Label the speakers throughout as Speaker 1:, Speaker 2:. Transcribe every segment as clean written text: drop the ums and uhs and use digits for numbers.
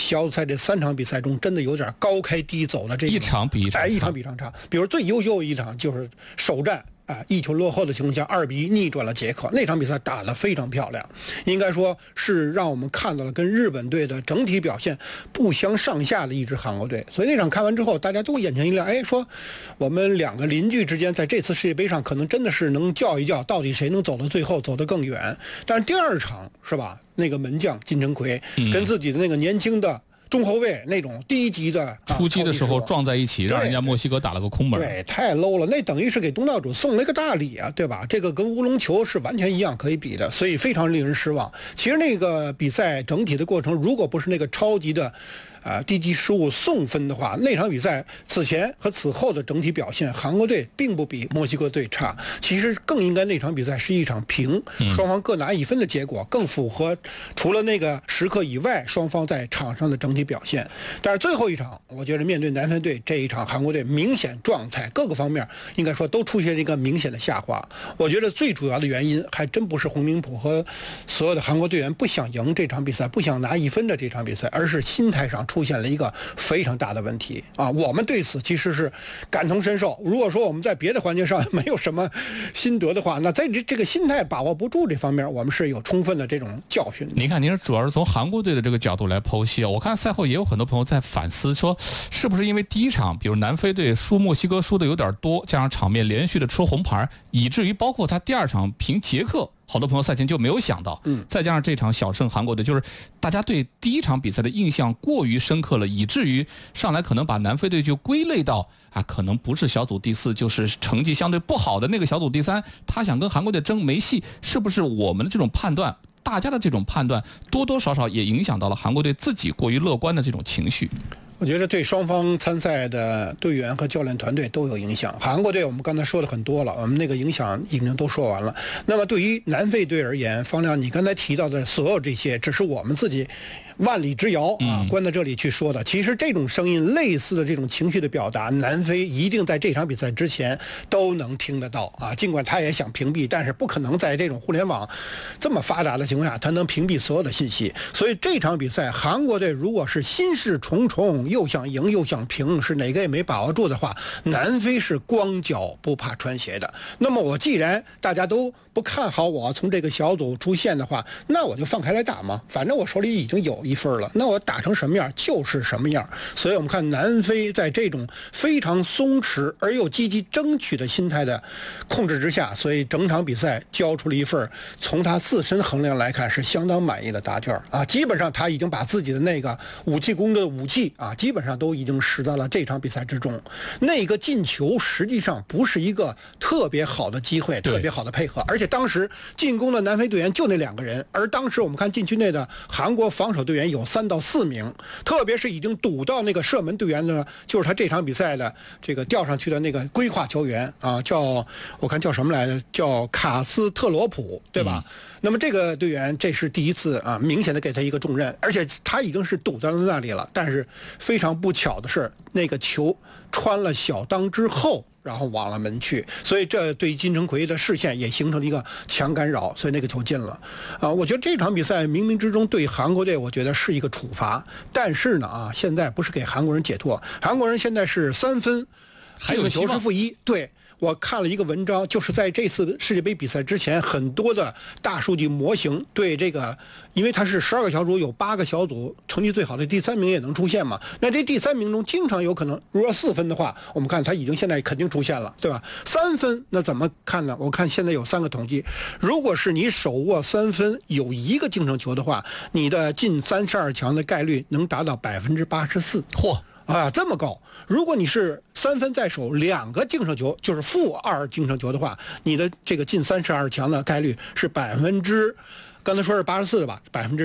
Speaker 1: 小组赛这3场比赛中真的有点高开低走的这种，
Speaker 2: 一场比一场差，
Speaker 1: 一场比一场差。比如最优秀的一场就是首战。1球落后的情况下2-1逆转了捷克，那场比赛打得非常漂亮，应该说是让我们看到了跟日本队的整体表现不相上下的一支韩国队。所以那场看完之后，大家都眼前一亮，说我们2个邻居之间在这次世界杯上可能真的是能较一较，到底谁能走到最后，走得更远。但是第2场是吧？那个门将金城奎跟自己的那个年轻的中后卫那种低级的
Speaker 2: 出击的时候撞在一起，让人家墨西哥打了个空门。
Speaker 1: 对，太 low 了，那等于是给东道主送了一个大礼啊，对吧？这个跟乌龙球是完全一样可以比的，所以非常令人失望。其实那个比赛整体的过程，如果不是那个超级的低级失误送分的话，那场比赛此前和此后的整体表现，韩国队并不比墨西哥队差。其实更应该那场比赛是一场平，双方各拿1分的结果，更符合除了那个时刻以外双方在场上的整体表现。但是最后一场，我觉得面对南非队这一场，韩国队明显状态各个方面应该说都出现了一个明显的下滑。我觉得最主要的原因还真不是洪明甫和所有的韩国队员不想赢这场比赛，不想拿1分的这场比赛，而是心态上出现了一个非常大的问题啊！我们对此其实是感同身受。如果说我们在别的环节上没有什么心得的话，那在这个心态把握不住这方面，我们是有充分的这种教训。
Speaker 2: 您看，您主要是从韩国队的这个角度来剖析啊。我看赛后也有很多朋友在反思，说是不是因为第1场，比如南非队输墨西哥输的有点多，加上场面连续的出红牌，以至于包括他第2场平捷克。好多朋友赛前就没有想到，再加上这场小胜韩国队，就是大家对第1场比赛的印象过于深刻了，以至于上来可能把南非队就归类到可能不是小组第4，就是成绩相对不好的那个小组第3，他想跟韩国队争没戏，是不是我们的这种判断，大家的这种判断多多少少也影响到了韩国队自己过于乐观的这种情绪？
Speaker 1: 我觉得对双方参赛的队员和教练团队都有影响。韩国队我们刚才说的很多了，我们那个影响已经都说完了。那么对于南非队而言，方亮，你刚才提到的所有这些，只是我们自己万里之遥关在这里去说的。其实这种声音，类似的这种情绪的表达，南非一定在这场比赛之前都能听得到啊。尽管他也想屏蔽，但是不可能在这种互联网这么发达的情况下，他能屏蔽所有的信息。所以这场比赛，韩国队如果是心事重重，又想赢又想平，是哪个也没把握住的话，南非是光脚不怕穿鞋的。那么我既然大家都不看好我从这个小组出线的话，那我就放开来打嘛，反正我手里已经有1分了，那我打成什么样就是什么样。所以我们看南非在这种非常松弛而又积极争取的心态的控制之下，所以整场比赛交出了一份从他自身衡量来看是相当满意的答卷啊。基本上他已经把自己的那个武器攻的武器基本上都已经使到了这场比赛之中。那个进球实际上不是一个特别好的机会，特别好的配合，而且当时进攻的南非队员就那2个人，而当时我们看禁区内的韩国防守队员有3到4名，特别是已经堵到那个射门队员呢，就是他这场比赛的这个调上去的那个规划球员我看叫什么来着，叫卡斯特罗普，对吧？那么这个队员这是第1次明显的给他一个重任，而且他已经是堵在了那里了，但是非常不巧的是，那个球穿了小裆之后，然后往了门去，所以这对金城奎的视线也形成了一个强干扰，所以那个球进了我觉得这场比赛冥冥之中对韩国队我觉得是一个处罚，但是呢现在不是给韩国人解脱，韩国人现在是3分，
Speaker 2: 还有希望
Speaker 1: -1，对。我看了一个文章，就是在这次世界杯比赛之前，很多的大数据模型对这个，因为它是12个小组，有8个小组成绩最好的第3名也能出现嘛。那这第3名中经常有可能，如果4分的话，我们看他已经现在肯定出现了，对吧？3分那怎么看呢？我看现在有3个统计，如果是你手握3分，有1个净胜球的话，你的进32强的概率能达到84%。
Speaker 2: 嚯！
Speaker 1: 这么高！如果你是3分在手，2个净胜球，就是-2净胜球的话，你的这个进32强的概率是刚才说是84的吧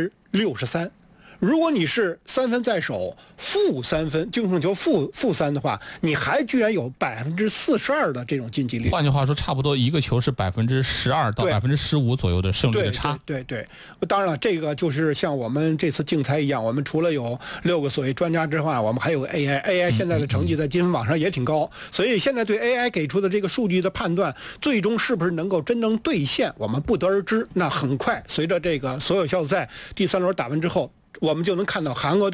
Speaker 1: ，63%。如果你是3分在手-3分，净胜球-3的话，你还居然有42%的这种晋级率。
Speaker 2: 换句话说，差不多一个球是12%到15%左右的胜率的差。
Speaker 1: 对，当然了，这个就是像我们这次竞猜一样，我们除了有6个所谓专家之外，我们还有个 AI 现在的成绩在积分网上也挺高，所以现在对 AI 给出的这个数据的判断，最终是不是能够真正兑现，我们不得而知。那很快随着这个所有小组赛第3轮打完之后，我们就能看到韩国队